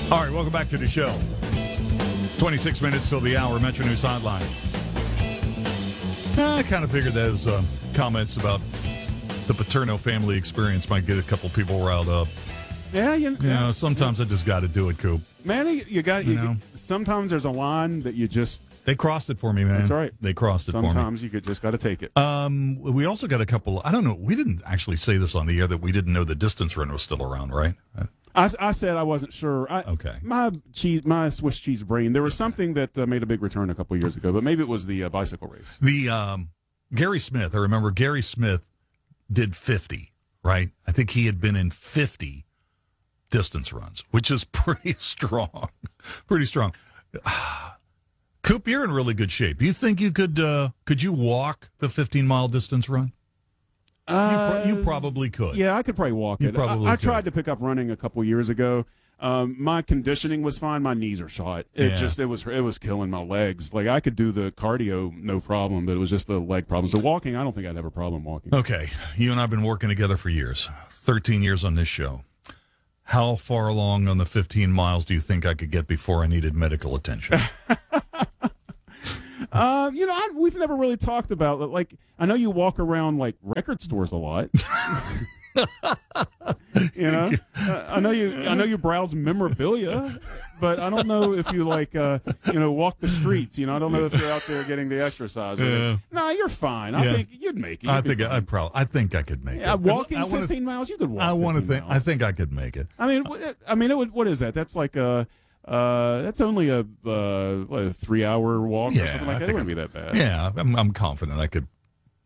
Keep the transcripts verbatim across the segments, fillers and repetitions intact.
All right, welcome back to the show. twenty-six minutes till the hour, Metro News Hotline. I kind of figured those uh, comments about the Paterno family experience might get a couple people riled up. Yeah, you, You know, sometimes I just got to do it, Coop. man, you, you got You you. know? Sometimes there's a line that you just. They crossed it for me, man. That's right. They crossed it for me. Sometimes you could just got to take it. Um, we also got a couple. I don't know. We didn't actually say this on the air that we didn't know the distance run was still around, right? I, I said I wasn't sure. I, Okay. My cheese, my Swiss cheese brain. There was something that uh, made a big return a couple of years ago, but maybe it was the uh, bicycle race. The um, Gary Smith. I remember Gary Smith did fifty, right? I think he had been in fifty distance runs, which is pretty strong. Pretty strong. Coop, you're in really good shape. You think you could uh, could you walk the fifteen mile distance run? Uh, you, pro- you probably could. Yeah, I could probably walk You it. probably I, I could. tried to pick up running a couple years ago. Um, my conditioning was fine. My knees are shot. It Yeah. just it was it was killing my legs. Like I could do the cardio no problem, but it was just the leg problem. So walking, I don't think I'd have a problem walking. Okay, you and I have been working together for years, thirteen years on this show. How far along on the fifteen miles do you think I could get before I needed medical attention? Um, you know, I, we've never really talked about it. Like, I know you walk around like record stores a lot. you know, uh, I know you. I know you browse memorabilia, but I don't know if you like, uh, you know, walk the streets. You know, I don't know if you're out there getting the exercise. Yeah. No, you're fine. I Yeah. think you'd make it. I You'd be think I, I fine. probably. I think I could make Yeah, it. walking I wanna- fifteen miles, you could walk. I want to fifteen think. I miles. think I could make it. I mean, wh- I mean, it would, what is that? That's like a. Uh, that's only a, uh, what, a three-hour walk or Yeah, something I like that. It think wouldn't be that bad. Yeah, I'm, I'm confident I could.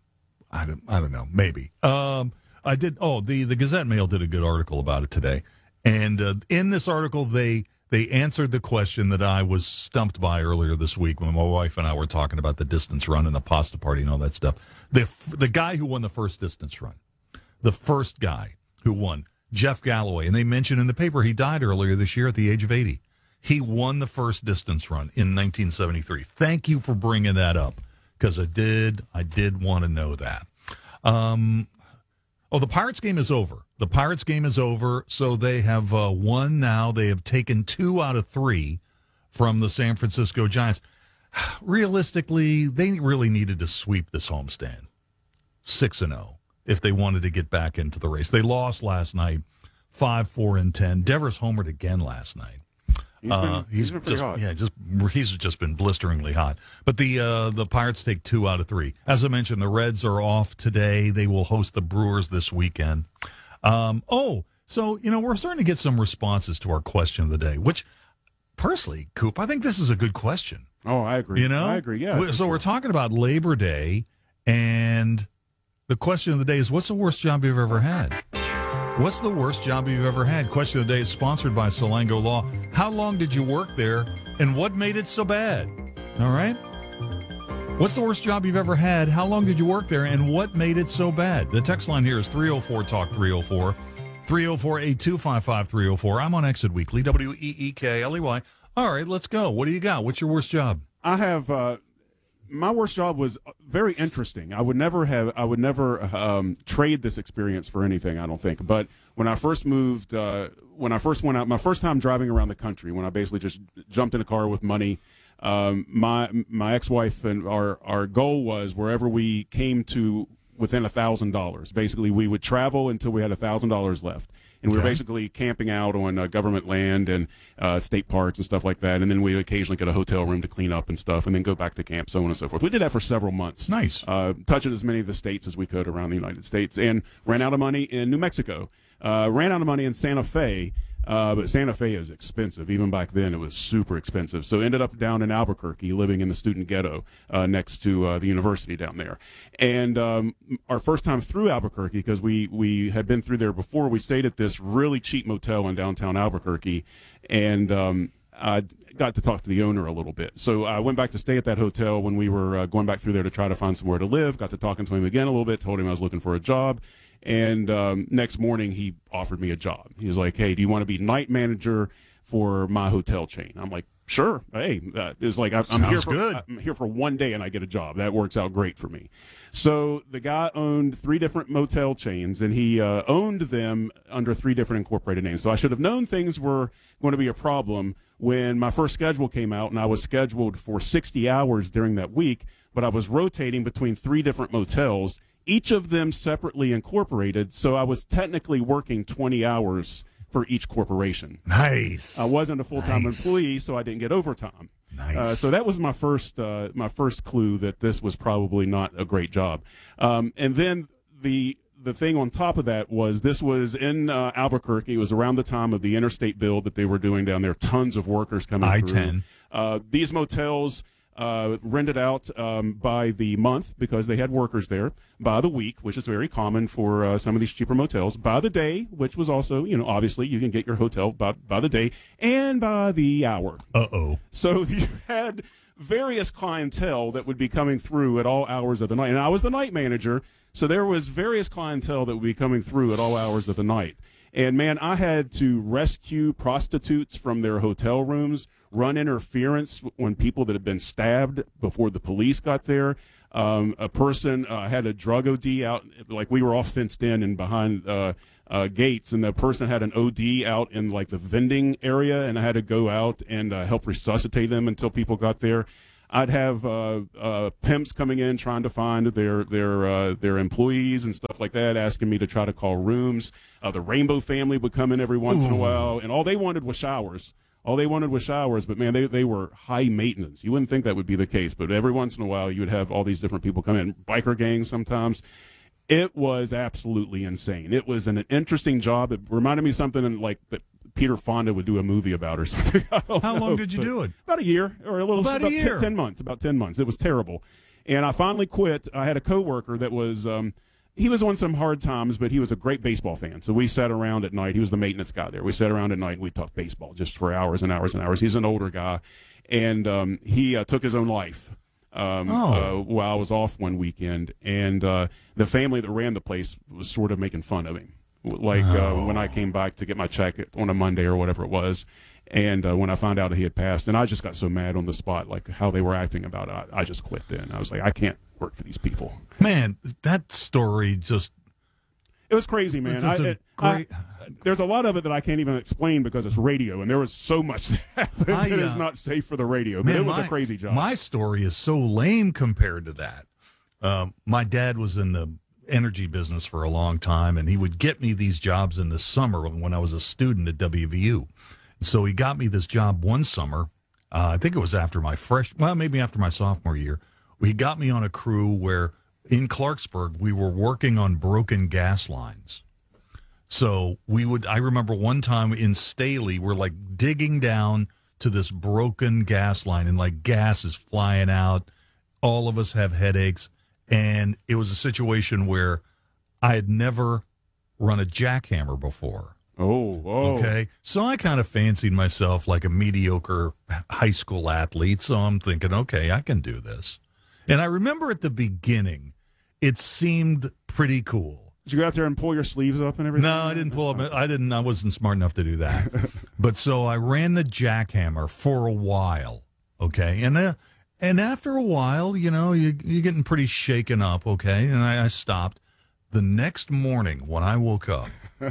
I don't. I don't know. Maybe. Um, I did. Oh, the the Gazette Mail did a good article about it today, and uh, in this article they they answered the question that I was stumped by earlier this week when my wife and I were talking about the distance run and the pasta party and all that stuff. The the guy who won the first distance run, the first guy who won, Jeff Galloway, and they mentioned in the paper he died earlier this year at the age of eighty. He won the first distance run in nineteen seventy-three. Thank you for bringing that up, because I did, I did want to know that. Um, oh, the Pirates game is over. The Pirates game is over, so they have uh, won now. They have taken two out of three from the San Francisco Giants. Realistically, they really needed to sweep this homestand, six and zero, if they wanted to get back into the race. They lost last night, five, four, and ten. Devers homered again last night. He's been, Uh, he's been pretty just, hot. Yeah, just he's just been blisteringly hot. But the uh, the Pirates take two out of three. As I mentioned, the Reds are off today. They will host the Brewers this weekend. Um, oh, so you know we're starting to get some responses to our question of the day. Which, personally, Coop, I think this is a good question. Oh, I agree. You know, I agree. Yeah. We- for So sure. we're talking about Labor Day, and the question of the day is, what's the worst job you've ever had? What's the worst job you've ever had? Question of the day is sponsored by Salango Law. How long did you work there, and what made it so bad? All right? What's the worst job you've ever had? How long did you work there, and what made it so bad? The text line here is three oh four talk three oh four, three oh four, eight two five five, three oh four. I'm on Exit Weekly, W E E K L E Y. All right, let's go. What do you got? What's your worst job? I have uh, my worst job was very interesting. I would never have. I would never um, trade this experience for anything. I don't think. But when I first moved, uh, when I first went out, my first time driving around the country, when I basically just jumped in a car with money. Um, my my ex-wife and our our goal was wherever we came to within a thousand dollars. Basically, we would travel until we had a thousand dollars left. And we were Okay. basically camping out on uh, government land and uh, state parks and stuff like that. And then we would occasionally get a hotel room to clean up and stuff and then go back to camp, so on and so forth. We did that for several months. Nice. Uh, touching as many of the states as we could around the United States. And ran out of money in New Mexico. Uh, ran out of money in Santa Fe. Uh, but Santa Fe is expensive. Even back then, it was super expensive. So ended up down in Albuquerque, living in the student ghetto uh, next to uh, the university down there. And um, our first time through Albuquerque, because we, we had been through there before, we stayed at this really cheap motel in downtown Albuquerque. And um, I got to talk to the owner a little bit. So I went back to stay at that hotel when we were uh, going back through there to try to find somewhere to live. Got to talking to him again a little bit, told him I was looking for a job. And um, next morning, he offered me a job. He was like, hey, do you want to be night manager for my hotel chain? I'm like, Sure. Hey, uh, it's like I, I'm Sounds here for good. I'm here for one day and I get a job. That works out great for me. So the guy owned three different motel chains, and he uh, owned them under three different incorporated names. So I should have known things were going to be a problem when my first schedule came out, and I was scheduled for sixty hours during that week, but I was rotating between three different motels, each of them separately incorporated. So I was technically working twenty hours for each corporation. Nice. I wasn't a full-time Nice. employee, so I didn't get overtime. Nice. Uh, so that was my first uh, my first clue that this was probably not a great job. Um, and then the the thing on top of that was this was in uh, Albuquerque. It was around the time of the interstate build that they were doing down there. Tons of workers coming I through. ten. Uh, these motels uh, rented out um, by the month because they had workers there, by the week, which is very common for uh, some of these cheaper motels, by the day, which was also, you know, obviously you can get your hotel by, by the day, and by the hour. Uh-oh. So you had various clientele that would be coming through at all hours of the night. And I was the night manager, so there was various clientele that would be coming through at all hours of the night. And, man, I had to rescue prostitutes from their hotel rooms, run interference when people that had been stabbed before the police got there. Um, a person uh, had a drug O D out, like we were all fenced in and behind uh, uh, gates, and the person had an O D out in like the vending area, and I had to go out and uh, help resuscitate them until people got there. I'd have uh, uh, pimps coming in trying to find their their uh, their employees and stuff like that, asking me to try to call rooms. Uh, the Rainbow family would come in every once Ooh. in a while, and all they wanted was showers. All they wanted was showers, but, man, they, they were high maintenance. You wouldn't think that would be the case, but every once in a while you would have all these different people come in, biker gangs sometimes. It was absolutely insane. It was an interesting job. It reminded me of something like that Peter Fonda would do a movie about or something. I don't How long know, did you but do it? About a year or a little. About a about year. ten, ten months. About ten months. It was terrible, and I finally quit. I had a coworker that was. Um, He was on some hard times, but he was a great baseball fan. So we sat around at night. He was the maintenance guy there. We sat around at night and we talked baseball just for hours and hours and hours. He's an older guy, and um, he uh, took his own life um, Oh. uh, while I was off one weekend. And uh, the family that ran the place was sort of making fun of him. Like Oh. uh, when I came back to get my check on a Monday or whatever it was, and uh, when I found out that he had passed, and I just got so mad on the spot, like how they were acting about it, I, I just quit then. I was like, I can't work for these people. Man, that story just It was crazy, man. It's I, a it, great- I- there's a lot of it that I can't even explain because it's radio, and there was so much that happened I, that is uh, not safe for the radio. But Man, it was my, a crazy job. My story is so lame compared to that. Um, my dad was in the energy business for a long time, and he would get me these jobs in the summer when I was a student at W V U. So he got me this job one summer. Uh, I think it was after my fresh, well, maybe after my sophomore year. He got me on a crew where in Clarksburg we were working on broken gas lines. So we would, I remember one time in Staley, we're like digging down to this broken gas line and like gas is flying out. All of us have headaches. And it was a situation where I had never run a jackhammer before. oh, oh. Okay. So I kind of fancied myself like a mediocre high school athlete. So I'm thinking, okay, I can do this. And I remember at the beginning, it seemed pretty cool. Did you go out there and pull your sleeves up and everything? No, I didn't pull up. I didn't. I wasn't smart enough to do that. But so I ran the jackhammer for a while. Okay, and uh, and after a while, you know, you you're getting pretty shaken up. Okay, and I, I stopped. The next morning when I woke up,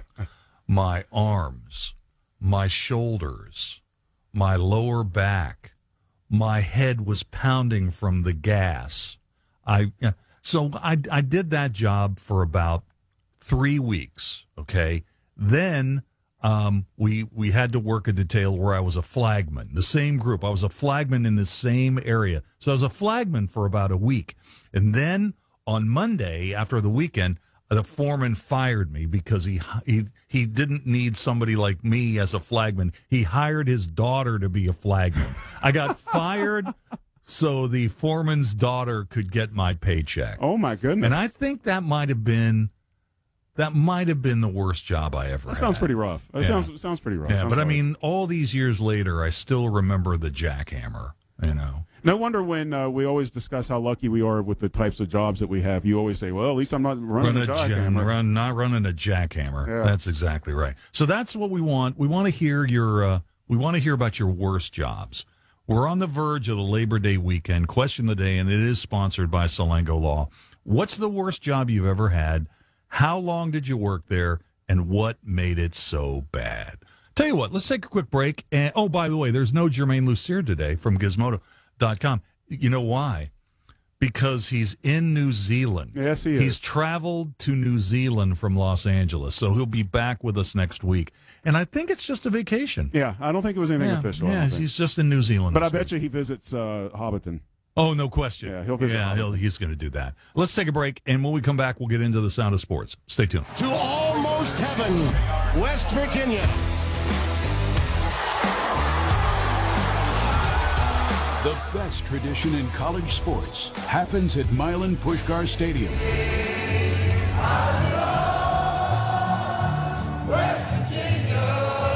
my arms, my shoulders, my lower back, my head was pounding from the gas. I so I I did that job for about three weeks, okay? Then um, we we had to work a detail where I was a flagman, the same group. I was a flagman in the same area. So I was a flagman for about a week. And then on Monday, after the weekend, the foreman fired me because he he he didn't need somebody like me as a flagman. He hired his daughter to be a flagman. I got fired so the foreman's daughter could get my paycheck. Oh, my goodness. And I think that might have been that might have been the worst job I ever that had. sounds pretty rough. That Yeah. sounds sounds pretty rough. Yeah, Sounds but I hard. mean, all these years later, I still remember the jackhammer, you know. No wonder when uh, we always discuss how lucky we are with the types of jobs that we have, you always say, well, at least I'm not running Run a a ja- jackhammer. run, not running a jackhammer. Yeah. That's exactly right. So that's what we want. We want to hear your. Uh, we want to hear about your worst jobs. We're on the verge of the Labor Day weekend. Question of the day, and it is sponsored by Salango Law. What's the worst job you've ever had? How long did you work there? And what made it so bad? Tell you what, let's take a quick break. And oh, by the way, there's no Jermaine Lucier today from Gizmodo dot com. You know why? Because he's in New Zealand. Yes, he is. He's traveled to New Zealand from Los Angeles, so he'll be back with us next week. And I think it's just a vacation. Yeah, I don't think it was anything yeah, official. Yeah, he's just in New Zealand. But I bet week. you he visits uh, Hobbiton. Oh, no question. Yeah, he'll visit. Yeah, he'll, he's going to do that. Let's take a break, and when we come back, we'll get into the sound of sports. Stay tuned. To almost heaven, West Virginia. The best tradition in college sports happens at Milan Puskar Stadium. West Virginia.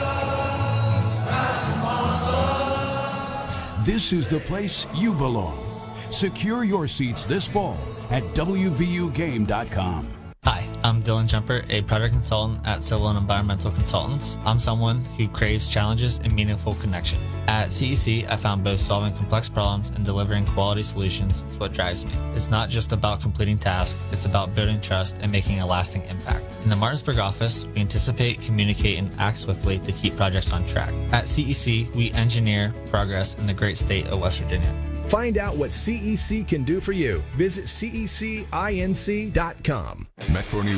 This is the place you belong. Secure your seats this fall at W V U game dot com. Hi, I'm Dylan Jumper, a product consultant at Civil and Environmental Consultants. I'm someone who craves challenges and meaningful connections. At C E C, I found both solving complex problems and delivering quality solutions is what drives me. It's not just about completing tasks, it's about building trust and making a lasting impact. In the Martinsburg office, we anticipate, communicate, and act swiftly to keep projects on track. At C E C, we engineer progress in the great state of West Virginia. Find out what C E C can do for you. Visit C E C inc dot com. Metro News.